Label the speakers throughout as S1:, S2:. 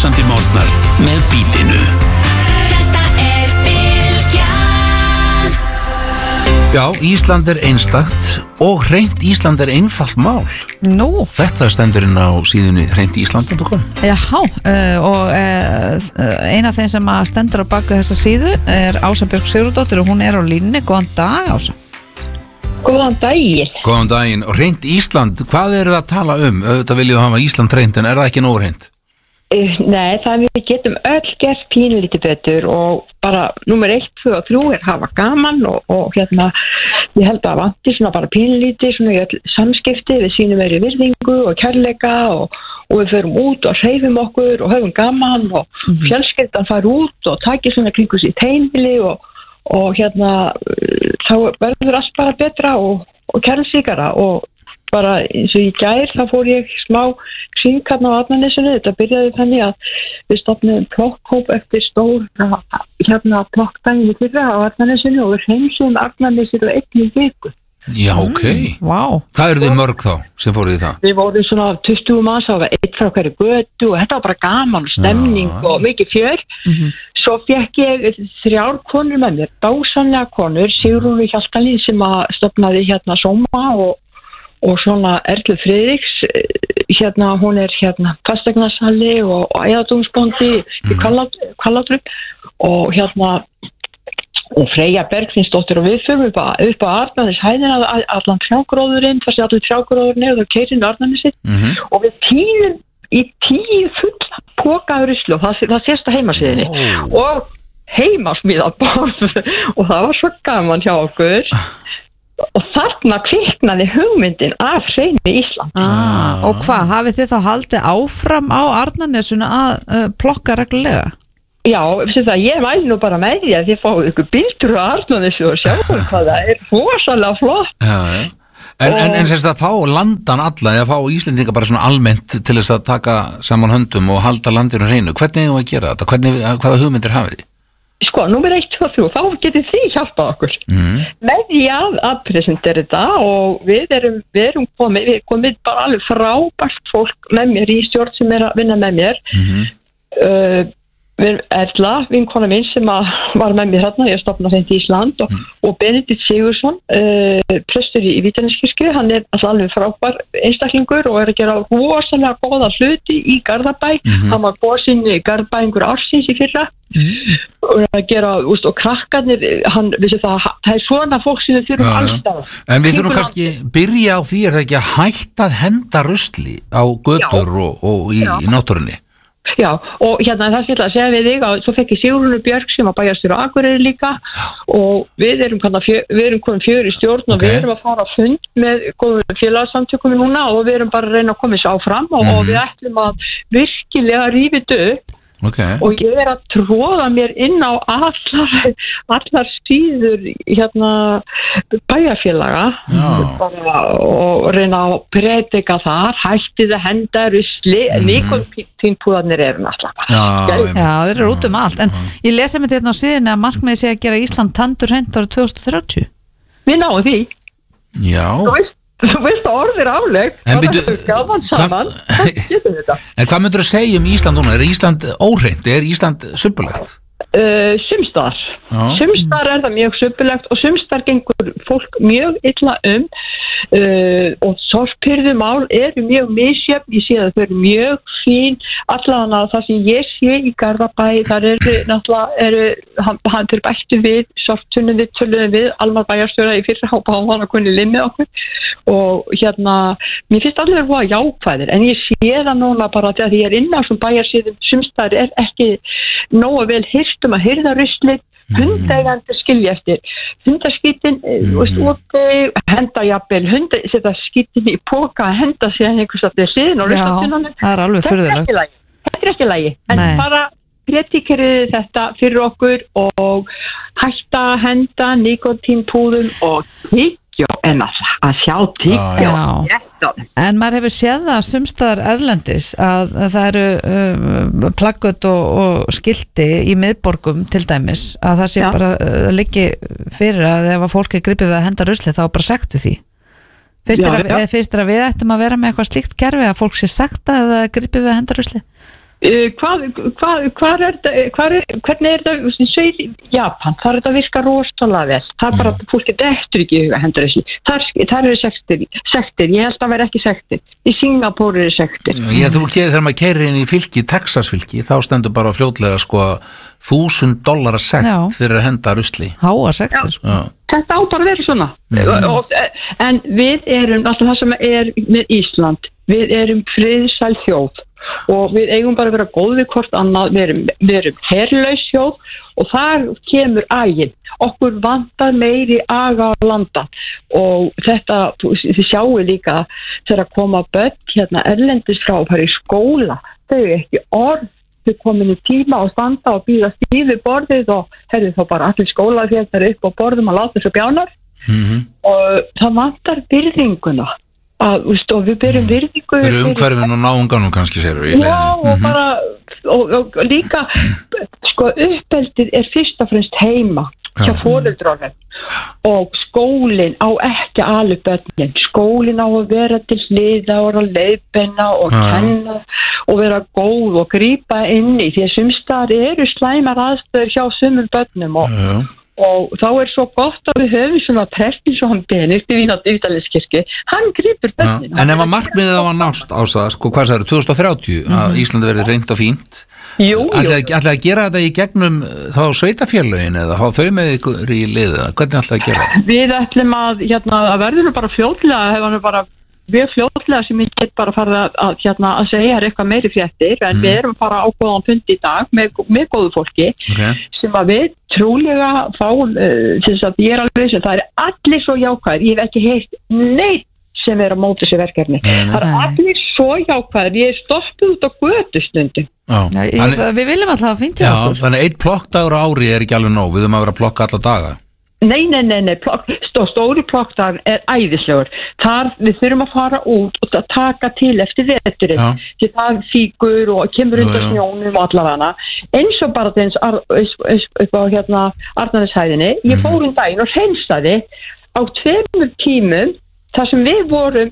S1: Stressandi morgnar með Bítinu.
S2: Þetta Bylgjan.
S3: Já, Ísland einstakt og hreint Ísland einfalt mál.
S4: Nú.
S3: Þetta stendur inn á síðunni hreintisland.com.
S4: Jáhá, og eina af þeim sem stendur á baku þessa síðu Ása Björk Sigurðardóttir og hún á línni. Góðan dag, Ása.
S5: Góðan daginn.
S3: Góðan daginn. Og hreint Ísland, hvað eru það að tala um? Auðvitað viljum hafa Ísland hreint, en það ekki nóg hreint?
S5: Nei, það við getum öll gert pínlítið betur og bara nummer 1, 2 og 3 hafa gaman og ég held að vanti svona bara pínlítið svona í öll samskipti, við sýnum meiri virðingu og kærleika og við förum út og hreyfum okkur og höfum gaman og fjölskyldan fara út og taki svona kringu sér heimili og þá verður allt bara betra og kærleikara og bara eins og í gær þá fór ég smá hring hérna á Arnarnesinu. Þetta byrjaði þannig að við stofnuðum plokkhóp eftir stór plokkdaginn í fyrra á Arnarnesinu og við hreinsuðum Arnarnesið á 1 viku.
S3: Já, ok.
S4: Wow.
S3: Hvað eru þið mörg þá sem fóruð í það?
S5: Við vorum svona 20 manns, það var 1 frá hverju götu og þetta var bara gaman og stemning og mikið fjör. Svo fekk ég 3 konur með mér, dásamlega konur, Sigrúnu Hjaltalín sem stofnaði Sóma og svona Erlu Friðriks hún fasteignarsali og æðadómsbóndi í Hvallátrú og Freyja Bergfinsdóttir og við förum upp á Arnarneshæðina allan trjágróðurinn, það sé allir trjágróðurinn og það keyrir Arnarnesið og við tínum í 10 fulla poka rusl og það sést á heimasíðinni og heimasmíðaborð og það var svo gaman hjá okkur. Og þarna kviknaði hugmyndin af hreinu Ísland.
S4: Og hvað, hafið þið þá haldið áfram á Arnarnesinu að plokka reglulega?
S5: Já, ég mæli nú bara með því að þið fáið ykkur bildur á Arnarnesinu og sjáum hvað það rosalega flott.
S3: Já. En sérst að fá landan alla eða fá Íslendinga bara svona almennt til þess að taka saman höndum og halda landinu hreinu, hvernig eigum við að gera þetta? Hvaða hugmyndir hafið þið?
S5: Sko, nummer 1, 2 og 3, þá getur þið hjálpað okkur með því að presentera þetta og við erum komið bara alveg frábært fólk með mér í stjórn sem að vinna með mér. Erla, vinkona mín sem var með mér þarna, ég stofnaði Hreint Ísland og Benedikt Sigurðsson, prestur í Vítaneskirkju, hann alveg frábær einstaklingur og að gera rosalega góða hluti í Garðabæ, hann var góðsinn Garðabæingur ársins í fyrra og að gera, og krakkarnir, það svona fólk sem við þurfum allstað.
S3: En við þurfum kannski byrja á því það ekki að hætta að henda rusli á götur og í náttúrunni.
S5: Já, og það fyrir að segja við þig að svo fekk ég Sigrúnu Björk sem að bæjarstjóri á Akureyri líka og við erum komin 4 í stjórn og við erum að fara á fund með góðum félagsamtökum núna og við erum bara að reyna að koma þessu áfram og við ætlum að virkilega rífa þetta upp. Og ég að tróða mér inn á allar síður bæjarfélaga og reyna að predika þar, hættið að henda rusli, nikótínpúðarnir eru náttúrulega.
S4: Já, þeir eru út allt, en ég lesi með þetta á síðunni að markmiðið sé að gera Ísland tandurhreint árið 2030.
S5: Við náum því.
S3: Já.
S5: Þú veist að orðir afleg, það er gaman saman, það getur þetta.
S3: En hvað myndur þú segja um Ísland núna? Er Ísland óhreint? Er Ísland subbulegt?
S5: Sumstar er það mjög subbulegt og sumstar gengur fólk mjög illa og sorphirðumál eru mjög misjöfn, ég sé að þau eru mjög fín, allavega það sem ég sé í Garðabæ, þar hann til bættu við sorptunnum við töluðum við Almar bæjarstjóra í fyrra og hann var að kunni limið okkur og mér finnst allir að vera jákvæðir en ég sé það núna bara þegar ég er inn á svona bæjarsíðum sumstar er ekki nógu vel hirt að hirða ruslið, hundaegandi skilja eftir hundaskítin henda jafnvel, setja skítin í póka henda síðan einhvers að þið hliðin og ruslatinnanum.
S4: Það er alveg furðulegt.
S5: Þetta er ekki lagi, en bara predikeriði þetta fyrir okkur og hætta að henda nikótínpúðum og tyggjó en að sjá tyggjó.
S4: En maður hefur séð það sumstaðar erlendis að það eru plaggöt og skilti í miðborgum til dæmis að það sé bara liggi fyrir að ef að fólk gripið við að henda rusli þá bara sektu því. Finnst þér að við ættum að vera með eitthvað slíkt kerfi að fólk sé sekta ef það gripið við að henda rusli?
S5: Hvernig er þetta segir Japan, það er þetta virka rosalega vel, það er bara fólki dettur ekki í huga hendur þessi, það eru sektir, ég held að vera ekki sektir í Singapúr eru sektir.
S3: Þú þegar maður keyrir inn í fylki, Texas fylki, þá stendur bara fljótlega sko $1,000 sekt fyrir að henda rusli.
S4: Háa sektir sko.
S5: Þetta á bara að vera svona en við erum alltaf það sem er með Ísland, við erum friðsæl þjóð og við eigum bara að vera góð við hvort annað, við erum herlaus þjóð og þar kemur aginn, okkur vantar meiri aga á landa og þetta, þið sjáu líka þegar að koma börn hérna erlendis frá að fara í skóla, þau ekki orð, þau komin í tíma og standa og býða stífi borðið og herðu þá bara allir skólafjölnar upp á borðum og láta þessu bjánar og það vantar virðinguna og við byrjum virðingu
S3: fyrir umhverfinu og náunganum kannski segir við
S5: og bara og líka sko uppeldið er fyrst og fremst heima hjá foreldrunum og skólinn á ekki alveg börnin, skólinn á að vera til hliða og að leiðbeina og kenna og vera góð og grípa inn í því að sumstaðar eru slæmar aðstöður hjá sumum börnum og þá er svo gott að við höfum svona prest eins og hann Benedikt í Vídalískirkju, hann grípur börnin.
S3: En ef að markmiðið á að nást Ása, sko hvað það eru, 2030 að Íslandi verði reynt og fínt ætlaði að gera þetta í gegnum þá sveitafélögin eða hafa þau með ykkur í liðið, hvernig ætlaði að gera það?
S5: Við ætlum að verður bara fljótlega, hefur bara við fljótlega sem ég get bara farið að segja eitthvað meiri fréttir en við erum bara á góðan fund í dag með góðu fólki sem að við trúlega fáum þess að ég alveg sem það allir svo jákvæðir, ég hef ekki heyrt neitt sem á móti þessu verkefni það allir svo jákvæðir, ég stoppuð út á götustundum
S4: við viljum alltaf að finna okkur
S3: þannig 1 plokkdagur á ári er ekki alveg nóg, við höfum að vera að plokka alla daga.
S5: Nei, stóri plokkdagur er æðislegur. Þar við þurfum að fara út og taka til eftir veturinn. Því það fíkur og kemur undan snjónum og allavega. Eins og bara þess upp á Arnarneshæðinni. Ég fór daginn og hreinsaði á 2 tímum þar sem við vorum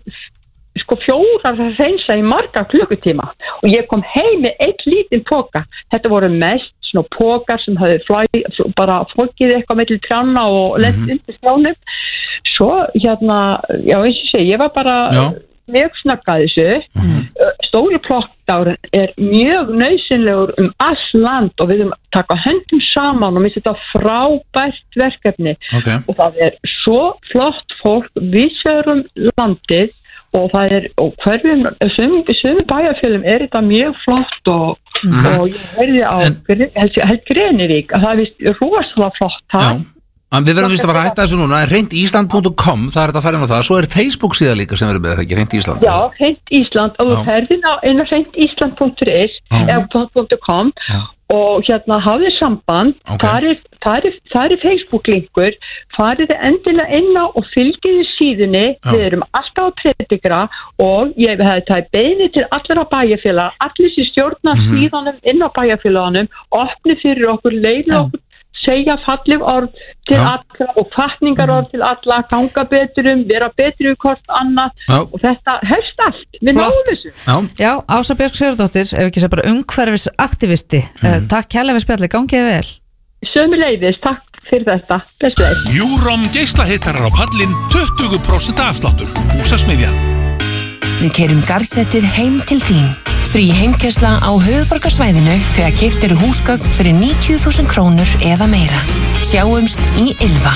S5: 4 að hreinsa í marga klukkutíma og ég kom heim með 1 lítinn poka. Þetta voru mest svona pokar sem hafði bara flogið eitthvað milli trjána og lent undir snjónum. Svo eins og segi, ég var bara mjög snaggað þessu. Stóri plokkdagurinn er mjög nauðsynlegur allt land og við erum taka höndum saman og minnst þetta frábært verkefni og það er svo flott fólk vísvegar landið og það og hverjum sömu bæjarfélum er þetta mjög flott og ég heyrði á Grenivík að það er vist rosalega flott það.
S3: Við verðum vist að fara að hætta þessu núna, reyndísland.com, það er þetta að fara inn á það, svo er Facebook síða líka sem verður með það ekki, Reynt Ísland.
S5: Já, Reynt Ísland og þú ferðin inn á reyndísland.is eða .com og hafið samband, það er Facebook-linkur, farið þið endilega inn á og fylgið síðunni, við erum alltaf á predigra og ég hef það beðið til allra bæjarfélaga, allir sem stjórna síðanum inn á bæjarfélaganum, opni fyrir okkur, leiði okkur, segja falleg orð til alla og hvatningarorð til alla, ganga beturum, vera betur við hvort annað og þetta hefst allt, við náum þessu.
S4: Já, Ása Björk Sigurðardóttir, ef ekki sé bara umhverfisaktivisti, takk kærlega við spjalli, gangið vel.
S5: Sömuleiðis, takk fyrir þetta, bestu leið.
S1: Júrom geislaheitarar á pallin, 20% afsláttur, Húsasmiðjan.
S2: Við keyrum garðsetið heim til þín. Frí heimkeyrsla á höfuðborgarsvæðinu þegar keypt eru húsgögn fyrir 90.000 krónur eða meira. Sjáumst í Ylva.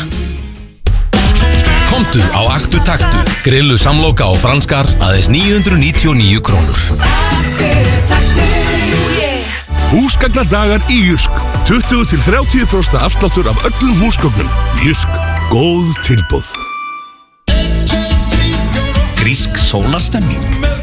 S6: Komdu á Aktu Taktu, grillu samloka og franskar aðeins 999 krónur.
S7: Aktu Taktu,
S1: Húsgagnadagar í Jysk, 20-30% afsláttur af öllum húsgögnum. Jysk, góð tilboð.
S6: Grísk sólarstemming.